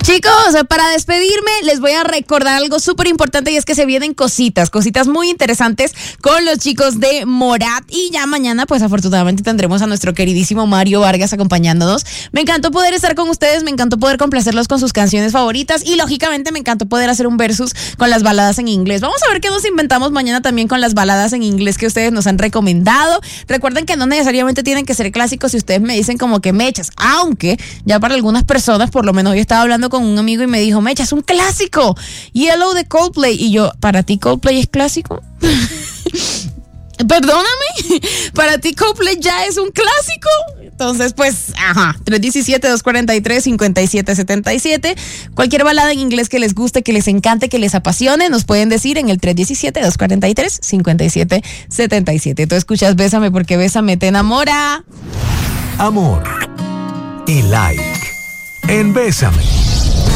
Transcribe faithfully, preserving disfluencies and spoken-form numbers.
Chicos, para despedirme les voy a recordar algo súper importante y es que se vienen cositas, cositas muy interesantes con los chicos de Morat y ya mañana pues afortunadamente tendremos a nuestro queridísimo Mario Vargas acompañándonos. Me encantó poder estar con ustedes, me encantó poder complacerlos con sus canciones favoritas y lógicamente me encantó poder hacer un versus con las baladas en inglés. Vamos a ver qué nos inventamos mañana también con las baladas en inglés que ustedes nos han recomendado. Recuerden que no necesariamente tienen que ser clásicos si ustedes me dicen como que mechas, aunque ya para algunas personas, por lo menos yo estaba hablando con un amigo y me dijo, mecha, es un clásico, Yellow de Coldplay, y yo, ¿para ti Coldplay es clásico? Perdóname, ¿para ti Coldplay ya es un clásico? Entonces, pues, ajá, tres uno siete, dos cuatro tres, cinco siete siete siete. Cualquier balada en inglés que les guste, que les encante, que les apasione, nos pueden decir en el tres uno siete, dos cuatro tres, cinco siete siete siete. Tú escuchas Bésame porque Bésame te enamora. Amor y like en Bésame.